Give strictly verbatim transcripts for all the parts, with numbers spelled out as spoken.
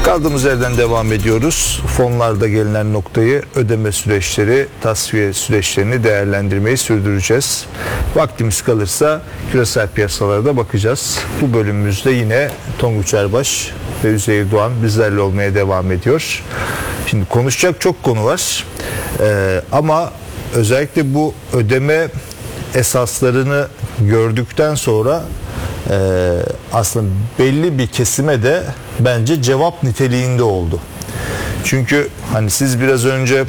Kaldığımız yerden devam ediyoruz. Fonlarda gelinen noktayı, ödeme süreçleri, tasfiye süreçlerini değerlendirmeyi sürdüreceğiz. Vaktimiz kalırsa küresel piyasalara da bakacağız. Bu bölümümüzde yine Tonguç Erbaş ve Üzeyir Doğan bizlerle olmaya devam ediyor. Şimdi konuşacak çok konu var. Ee, ama özellikle bu ödeme esaslarını gördükten sonra e, aslında belli bir kesime de bence cevap niteliğinde oldu. Çünkü hani siz biraz önce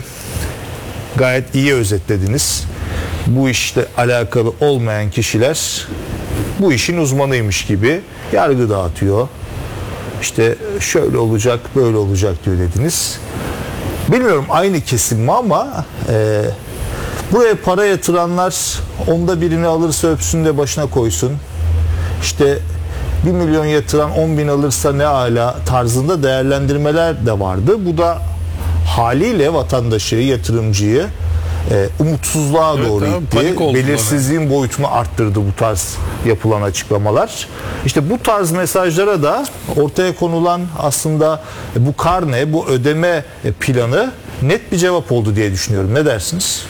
gayet iyi özetlediniz. Bu işte alakalı olmayan kişiler bu işin uzmanıymış gibi yargı dağıtıyor. İşte şöyle olacak, böyle olacak diyor dediniz. Bilmiyorum aynı kesim mi ama e, buraya para yatıranlar onda birini alırsa öpsün de başına koysun. İşte bir milyon yatıran on bin alırsa ne ala tarzında değerlendirmeler de vardı. Bu da haliyle vatandaşı, yatırımcıyı e, umutsuzluğa evet, doğru itti. Belirsizliğin boyutunu arttırdı bu tarz yapılan açıklamalar. İşte bu tarz mesajlara da ortaya konulan aslında bu karne, bu ödeme planı net bir cevap oldu diye düşünüyorum. Ne dersiniz?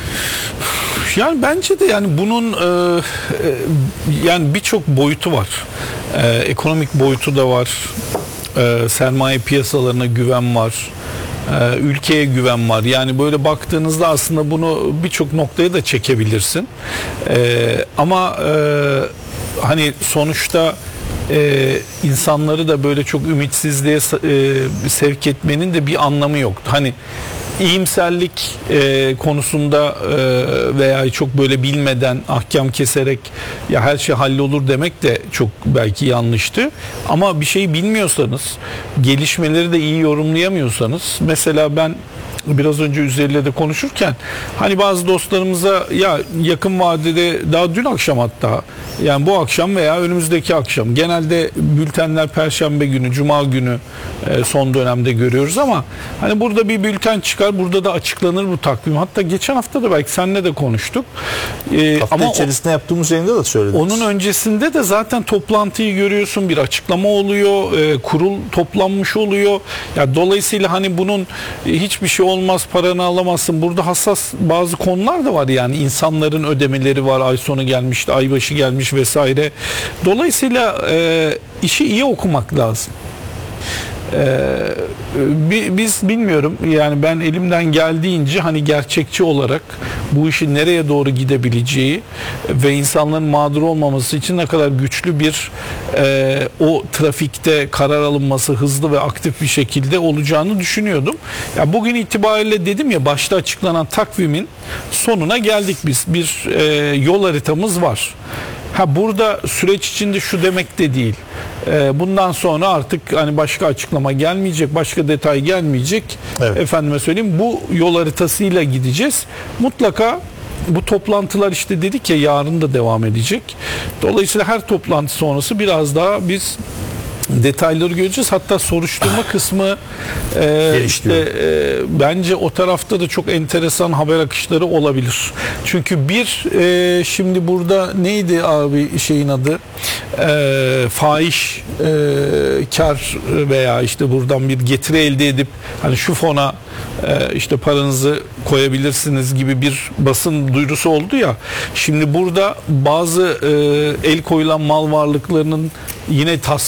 Yani bence de yani bunun e, e, yani birçok boyutu var. E, ekonomik boyutu da var. E, sermaye piyasalarına güven var. E, ülkeye güven var. Yani böyle baktığınızda aslında bunu birçok noktaya da çekebilirsin. E, ama e, hani sonuçta Ee, insanları da böyle çok ümitsizliğe e, sevk etmenin de bir anlamı yoktu. Hani iyimserlik e, konusunda e, veya çok böyle bilmeden ahkam keserek ya her şey hallolur demek de çok belki yanlıştı. Ama bir şeyi bilmiyorsanız, gelişmeleri de iyi yorumlayamıyorsanız, mesela ben biraz önce üzerinde de konuşurken hani bazı dostlarımıza ya yakın vadede daha dün akşam hatta yani bu akşam veya önümüzdeki akşam genelde bültenler Perşembe günü, Cuma günü e, son dönemde görüyoruz ama hani burada bir bülten çıkar, burada da açıklanır bu takvim. Hatta geçen hafta da belki seninle de konuştuk. E, hafta ama içerisinde o, yaptığımız yayında da söylediniz. Onun öncesinde de zaten toplantıyı görüyorsun, bir açıklama oluyor, e, kurul toplanmış oluyor. Ya dolayısıyla hani bunun e, hiçbir şey olmaz, paranı alamazsın. Burada hassas bazı konular da var yani insanların ödemeleri var, ay sonu gelmişti, ay başı gelmiş vesaire. Dolayısıyla e, işi iyi okumak lazım. Ee, biz bilmiyorum yani ben elimden geldiğince hani gerçekçi olarak bu işin nereye doğru gidebileceği ve insanların mağdur olmaması için ne kadar güçlü bir e, o trafikte karar alınması hızlı ve aktif bir şekilde olacağını düşünüyordum. Ya bugün itibariyle dedim ya başta açıklanan takvimin sonuna geldik biz. Bir e, yol haritamız var. Ha burada süreç içinde şu demek de değil. Bundan sonra artık hani başka açıklama gelmeyecek, başka detay gelmeyecek. Evet. Efendime söyleyeyim bu yol haritasıyla gideceğiz. Mutlaka bu toplantılar işte dedik ya yarın da devam edecek. Dolayısıyla her toplantı sonrası biraz daha biz detayları göreceğiz. Hatta soruşturma kısmı e, işte, e, bence o tarafta da çok enteresan haber akışları olabilir. Çünkü bir e, şimdi burada neydi abi şeyin adı? E, fahiş e, kar veya işte buradan bir getiri elde edip hani şu fona e, işte paranızı koyabilirsiniz gibi bir basın duyurusu oldu ya. Şimdi burada bazı e, el koyulan mal varlıklarının yine tas